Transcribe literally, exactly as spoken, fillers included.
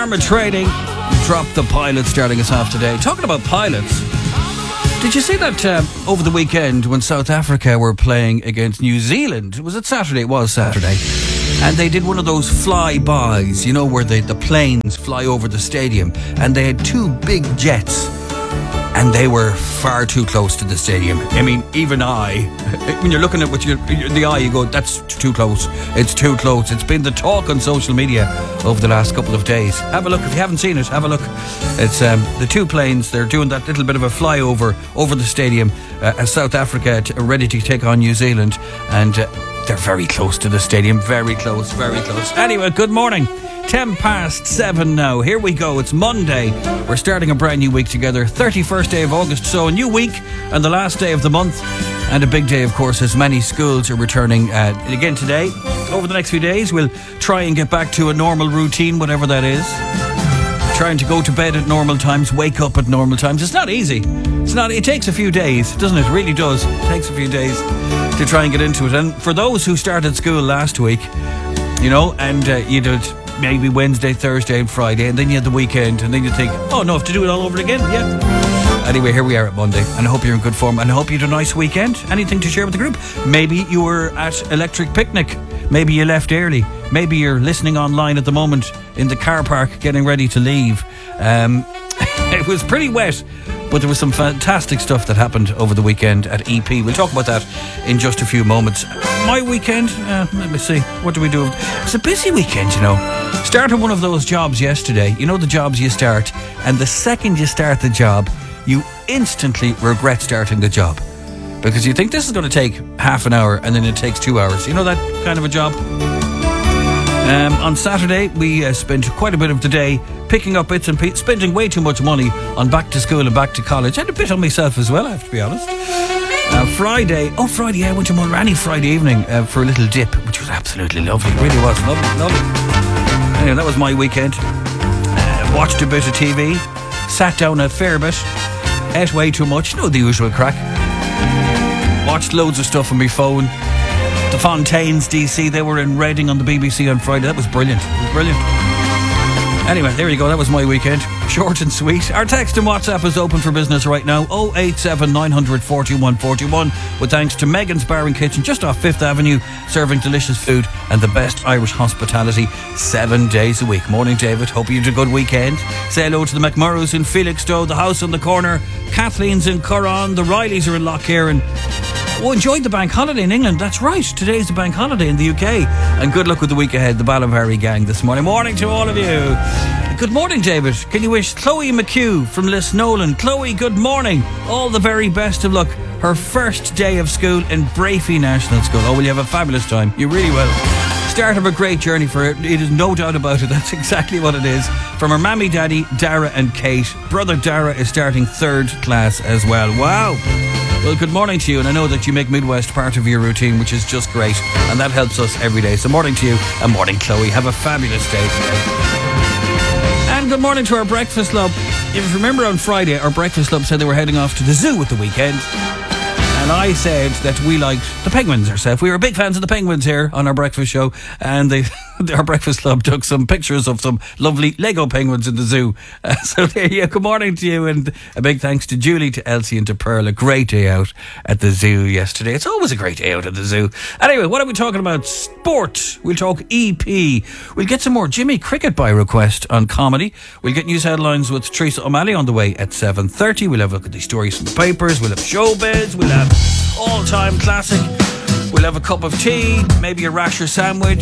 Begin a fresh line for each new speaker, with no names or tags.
Armour Trading dropped the pilot starting us off today. Talking about pilots, did you see that uh, over the weekend when South Africa were playing against New Zealand? Was it Saturday? It was Saturday. And they did one of those flybys, you know, where they, the planes fly over the stadium. And they had two big jets. And they were far too close to the stadium. I mean, even I, when you're looking at what you, the eye, you go, that's too close. It's too close. It's been the talk on social media over the last couple of days. Have a look. If you haven't seen it, have a look. It's um, the two planes. They're doing that little bit of a flyover over the stadium uh, as South Africa t- ready to take on New Zealand. And uh, they're very close to the stadium. Very close, very close. Anyway, good morning. Ten past seven now. Here we go. It's Monday. We're starting a brand new week together. thirty-first day of August. So a new week and the last day of the month. And a big day, of course, as many schools are returning uh, again today. Over the next few days, we'll try and get back to a normal routine, whatever that is. Trying to go to bed at normal times, wake up at normal times. It's not easy. It's not. It takes a few days, doesn't it? It really does. It takes a few days to try and get into it. And for those who started school last week, you know, and uh, you did maybe Wednesday, Thursday and Friday, and then you had the weekend, and then you think, oh no, I have to do it all over again. Yeah. Anyway, here we are at Monday, and I hope you're in good form, and I hope you had a nice weekend. Anything to share with the group? Maybe you were at Electric Picnic. Maybe you left early. Maybe you're listening online at the moment in the car park getting ready to leave. Um, it was pretty wet, but there was some fantastic stuff that happened over the weekend at E P. We'll talk about that in just a few moments. My weekend, uh, let me see, what do we do? It's a busy weekend, you know. Started one of those jobs yesterday. You know the jobs you start, and the second you start the job, you instantly regret starting the job. Because you think this is going to take half an hour, and then it takes two hours. You know that kind of a job? Um, on Saturday, we uh, spent quite a bit of the day picking up bits and pieces, spending way too much money on back to school and back to college. And a bit on myself as well, I have to be honest. Uh, Friday, oh Friday, yeah, I went to Mulranny Friday evening uh, for a little dip, which was absolutely lovely. It really was lovely, lovely. Anyway, that was my weekend. Uh, watched a bit of T V, sat down a fair bit, ate way too much, you know the usual crack. Watched loads of stuff on my phone. The Fontaines D C, they were in Reading on the B B C on Friday. That was brilliant. It was brilliant. Anyway, there you go. That was my weekend. Short and sweet. Our text and WhatsApp is open for business right now. oh eight seven nine hundred forty-one forty-one. With thanks to Megan's Bar and Kitchen just off Fifth Avenue, serving delicious food and the best Irish hospitality seven days a week. Morning, David. Hope you had a good weekend. Say hello to the McMurrows in Felixstowe, the house on the corner, Kathleen's in Curran, the Rileys are in Lough-Kieran. Oh, enjoyed the bank holiday in England. That's right. Today's the bank holiday in the U K. And good luck with the week ahead, the Ballinvarry gang this morning. Morning to all of you. Good morning, David. Can you wish Chloe McHugh from Lisnolan? Chloe, good morning. All the very best of luck. Her first day of school in Brafey National School. Oh, will you have a fabulous time? You really will. Start of a great journey for her. It is no doubt about it. That's exactly what it is. From her mammy, daddy, Dara and Kate. Brother Dara is starting third class as well. Wow. Well, good morning to you, and I know that you make Midwest part of your routine, which is just great, and that helps us every day. So morning to you, and morning, Chloe. Have a fabulous day today. And good morning to our breakfast club. If you remember on Friday, our breakfast club said they were heading off to the zoo at the weekend. And I said that we liked the penguins ourselves. We were big fans of the penguins here on our breakfast show. And they, our breakfast club took some pictures of some lovely Lego penguins in the zoo. Uh, so there you go. Good morning to you. And a big thanks to Julie, to Elsie and to Pearl. A great day out at the zoo yesterday. It's always a great day out at the zoo. Anyway, what are we talking about? Sport. We'll talk E P. We'll get some more Jimmy Cricket by request on comedy. We'll get news headlines with Teresa O'Malley on the way at seven thirty. We'll have a look at the stories from the papers. We'll have showbiz. We'll have all-time classic. We'll have a cup of tea, maybe a rasher sandwich.